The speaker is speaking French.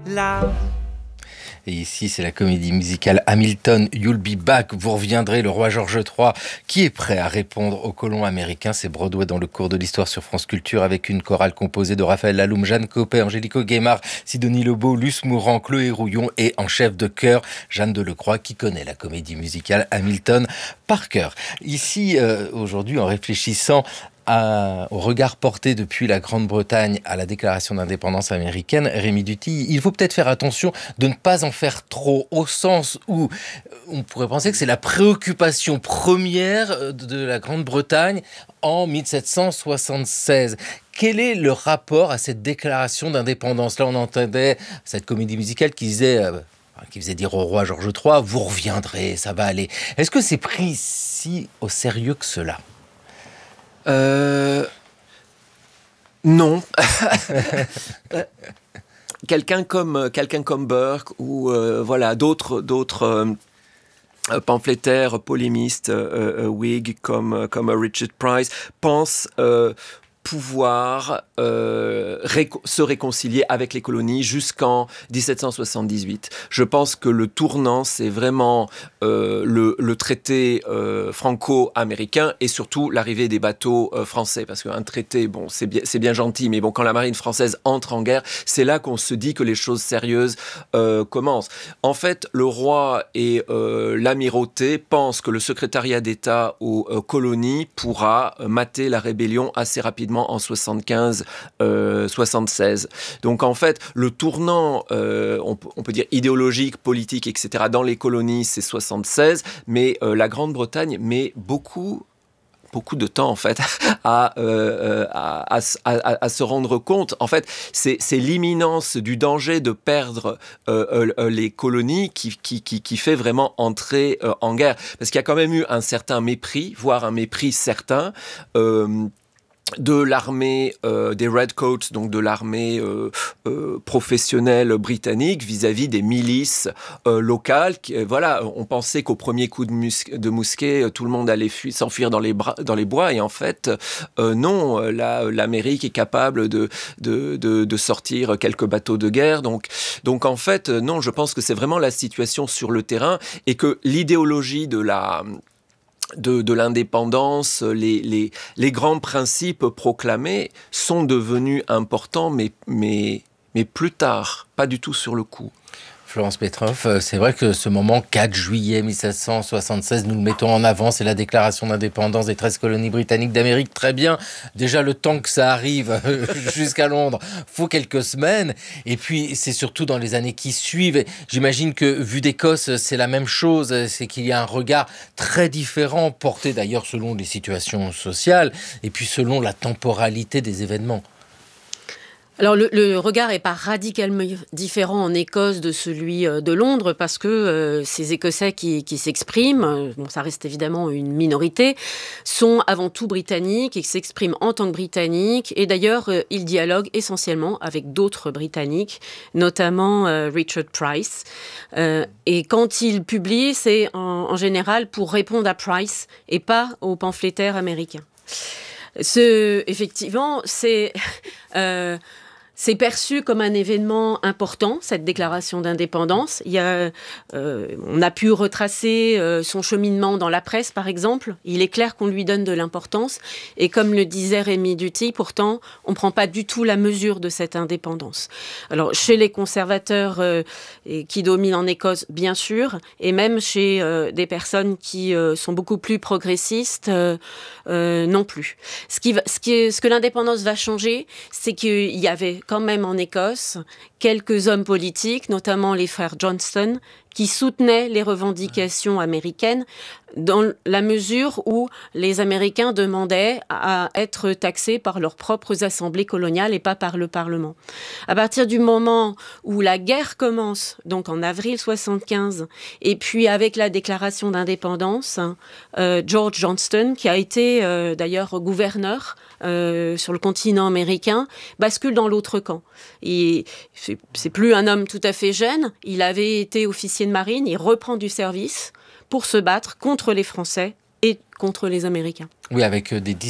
love. Et ici, c'est la comédie musicale Hamilton, You'll Be Back, vous reviendrez, le roi George III, qui est prêt à répondre aux colons américains. C'est Broadway dans le cours de l'histoire sur France Culture, avec une chorale composée de Raphaël Laloum, Jeanne Copet, Angélico Guémard, Sidonie Lebeau, Luce Mourant, Chloé Rouillon et en chef de chœur, Jeanne Delecroix, qui connaît la comédie musicale Hamilton par cœur. Ici, aujourd'hui, en réfléchissant au regard porté depuis la Grande-Bretagne à la déclaration d'indépendance américaine, Rémi Duthil, il faut peut-être faire attention de ne pas en faire trop, au sens où on pourrait penser que c'est la préoccupation première de la Grande-Bretagne en 1776. Quel est le rapport à cette déclaration d'indépendance ? Là, on entendait cette comédie musicale qui faisait dire au roi George III, vous reviendrez, ça va aller. Est-ce que c'est pris si au sérieux que cela ? Non. quelqu'un comme Burke ou d'autres pamphlétaires, polémistes, Whig comme Richard Price pensent pouvoir se réconcilier avec les colonies jusqu'en 1778. Je pense que le tournant, c'est vraiment le traité franco-américain et surtout l'arrivée des bateaux français. Parce qu'un traité, bon, c'est bien gentil, mais bon, quand la marine française entre en guerre, c'est là qu'on se dit que les choses sérieuses commencent. En fait, le roi et l'amirauté pensent que le secrétariat d'État aux colonies pourra mater la rébellion assez rapidement en 75-76. Donc en fait, le tournant, on peut dire idéologique, politique, etc., dans les colonies, c'est 76, mais la Grande-Bretagne met beaucoup de temps en fait à se rendre compte. En fait, c'est l'imminence du danger de perdre les colonies qui fait vraiment entrer en guerre. Parce qu'il y a quand même eu un certain mépris, voire un mépris certain, de l'armée des Redcoats, donc de l'armée professionnelle britannique vis-à-vis des milices locales. On pensait qu'au premier coup de mousquet, tout le monde allait s'enfuir dans les bois, et en fait, non. L'Amérique est capable de sortir quelques bateaux de guerre. Donc en fait, non, je pense que c'est vraiment la situation sur le terrain, et que l'idéologie de l'indépendance, les grands principes proclamés sont devenus importants, mais plus tard, pas du tout sur le coup. Florence Petroff, c'est vrai que ce moment 4 juillet 1776, nous le mettons en avant, c'est la déclaration d'indépendance des 13 colonies britanniques d'Amérique. Très bien, déjà le temps que ça arrive jusqu'à Londres, faut quelques semaines, et puis c'est surtout dans les années qui suivent. J'imagine que vu d'Écosse, c'est la même chose, c'est qu'il y a un regard très différent, porté d'ailleurs selon les situations sociales, et puis selon la temporalité des événements. Alors le regard n'est pas radicalement différent en Écosse de celui de Londres, parce que ces Écossais qui s'expriment, bon, ça reste évidemment une minorité, sont avant tout britanniques et s'expriment en tant que britanniques, et d'ailleurs ils dialoguent essentiellement avec d'autres britanniques, notamment Richard Price. Et quand ils publient, c'est en général pour répondre à Price et pas aux pamphlétaires américains. Effectivement, c'est perçu comme un événement important, cette déclaration d'indépendance. On a pu retracer son cheminement dans la presse, par exemple. Il est clair qu'on lui donne de l'importance. Et comme le disait Rémi Duthil, pourtant, on ne prend pas du tout la mesure de cette indépendance. Alors, chez les conservateurs qui dominent en Écosse, bien sûr, et même chez des personnes qui sont beaucoup plus progressistes, non plus. Ce que l'indépendance va changer, c'est qu'il y avait quand même en Écosse quelques hommes politiques, notamment les frères Johnston, qui soutenaient les revendications américaines dans la mesure où les Américains demandaient à être taxés par leurs propres assemblées coloniales et pas par le Parlement. À partir du moment où la guerre commence, donc en avril 75, et puis avec la déclaration d'indépendance, George Johnston, qui a été d'ailleurs gouverneur sur le continent américain, bascule dans l'autre camp. Et c'est plus un homme tout à fait jeune, il avait été officier de marine, il reprend du service pour se battre contre les Français et contre les Américains. Oui, avec des